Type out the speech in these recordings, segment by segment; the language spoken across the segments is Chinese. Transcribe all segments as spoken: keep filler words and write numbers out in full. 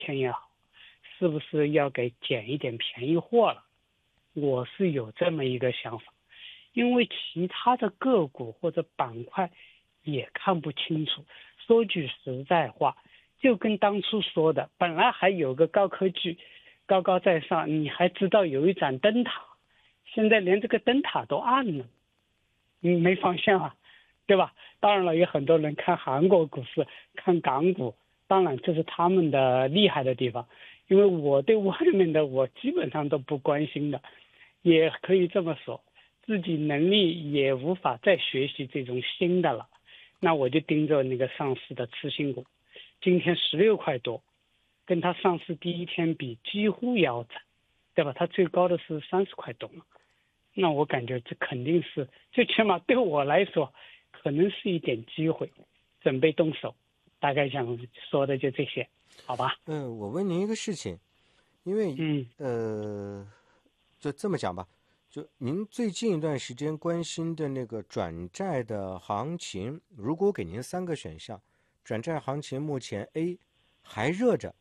钱也好，是不是要给捡一点便宜货了？我是有这么一个想法，因为其他的个股或者板块也看不清楚。说句实在话，就跟当初说的，本来还有个高科技高高在上，你还知道有一盏灯塔，现在连这个灯塔都暗了，你没发现啊？对吧？当然了，有很多人看韩国股市，看港股，当然这是他们的厉害的地方，因为我对外面的我基本上都不关心的，也可以这么说，自己能力也无法再学习这种新的了，那我就盯着那个上市的次新股，今天十六块多，跟它上市第一天比几乎腰斩，对吧？它最高的是三十块多嘛，那我感觉这肯定是，最起码对我来说，可能是一点机会，准备动手。大概想说的就这些，好吧？ 嗯、呃，我问您一个事情，因为嗯呃，就这么讲吧，就您最近一段时间关心的那个转债的行情，如果给您三个选项，转债行情目前 A 还热着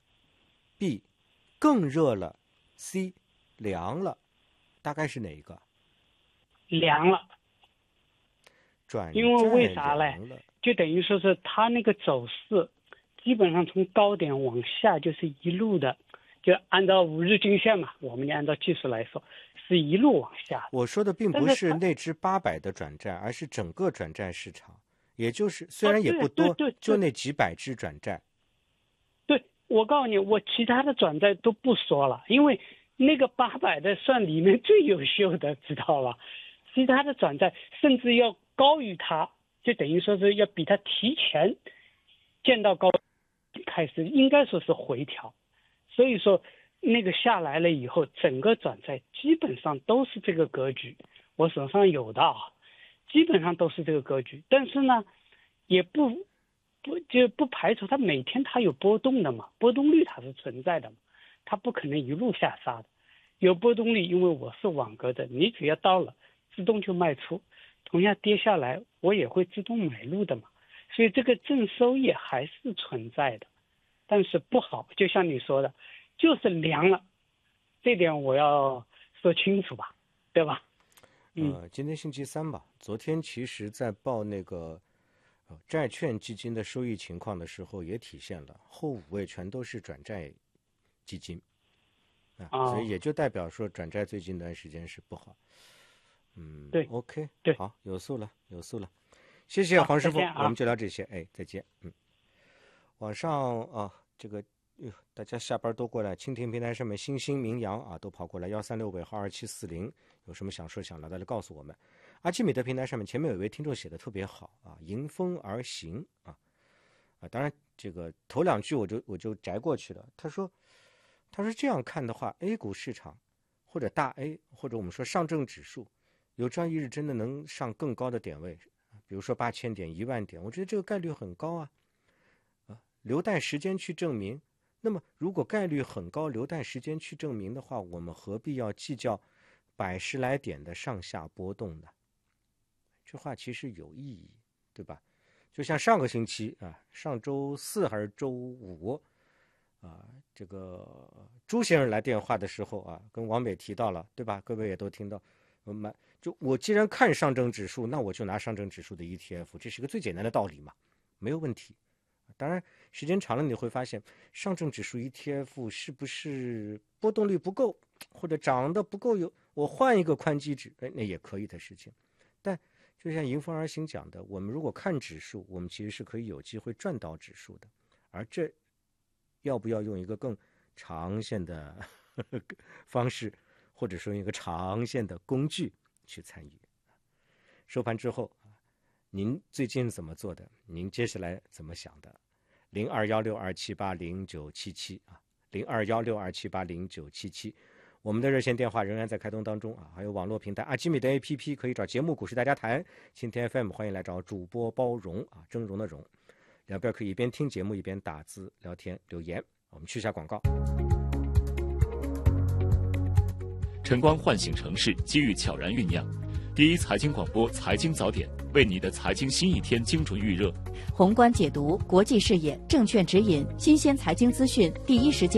，B 更热了 ，C 凉了，大概是哪一个？ 凉了。 转因为为啥嘞？就等于说是它那个走势，基本上从高点往下就是一路的，就按照五日均线嘛，我们按照技术来说，是一路往下。 我说的并不是那只八百的转债，而是整个转债市场，也就是虽然也不多， 哦、对对对就那几百只转债。 对，我告诉你，我其他的转债都不说了，因为那个八百的算里面最优秀的，知道吧？其他的转债甚至要高于它，就等于说是要比它提前见到高开始，应该说是回调。所以说那个下来了以后，整个转债基本上都是这个格局，我手上有的啊，基本上都是这个格局。但是呢，也不不就不排除它每天它有波动的嘛，波动率它是存在的嘛，它不可能一路下杀的，有波动率，因为我是网格的，你只要到了自动就卖出，同样跌下来我也会自动买入的嘛，所以这个正收益还是存在的，但是不好，就像你说的，就是凉了，这点我要说清楚吧，对吧？ 嗯、呃，今天星期三吧，昨天其实在报那个、呃、债券基金的收益情况的时候，也体现了后五位全都是转债基金啊， 哦、 所以也就代表说转债最近一段时间是不好。嗯， 对 ，OK， 对， 好，有数了，有数了，谢谢黄师傅， 啊、 我们就聊这些，哎，再见，嗯，晚上啊，这个，哟，大家下班都过来，蜻蜓平台上面星星名扬啊，都跑过来，幺三六尾号二七四零，有什么想说想聊的来告诉我们。阿基米德平台上面前面有一位听众写的特别好啊，迎风而行啊，啊，当然这个头两句我就我就摘过去了，他说，他说这样看的话 ，A 股市场或者大 A 或者我们说上证指数。有朝一日真的能上更高的点位，比如说八千点、一万点，我觉得这个概率很高啊，啊，留待时间去证明。那么，如果概率很高，留待时间去证明的话，我们何必要计较百十来点的上下波动呢？这话其实有意义，对吧？就像上个星期啊，上周四还是周五啊，这个朱先生来电话的时候啊，跟王美提到了，对吧？各位也都听到，我们。就我既然看上证指数，那我就拿上证指数的 E T F， 这是个最简单的道理嘛，没有问题。当然，时间长了你会发现，上证指数 E T F 是不是波动率不够，或者涨得不够有，我换一个宽基指，哎，那也可以的事情。但就像迎风而行讲的，我们如果看指数，我们其实是可以有机会赚到指数的。而这要不要用一个更长线的呵呵方式，或者说一个长线的工具？去参与。收盘之后，您最近怎么做的？您接下来怎么想的？零二幺六二七八零九七七啊，零二幺六二七八零九七七，我们的热线电话仍然在开通当中啊，还有网络平台阿基米的 A P P 可以找节目股市大家谈，蜻蜓 F M 欢迎来找主播包容啊，峥嵘的嵘，两边可以一边听节目一边打字聊天留言。我们去一下广告。 晨光唤醒城市，机遇悄然酝酿。第一财经广播财经早点， 为你的财经新一天精准预热。 宏观解读，国际视野，证券指引，新鲜财经资讯，第一时间